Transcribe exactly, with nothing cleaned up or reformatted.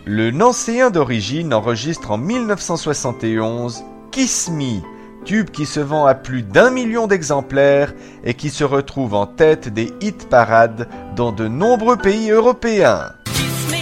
Le Nancéen d'origine enregistre en mille neuf cent soixante et onze Kiss Me, tube qui se vend à plus d'un million d'exemplaires et qui se retrouve en tête des hit parades dans de nombreux pays européens.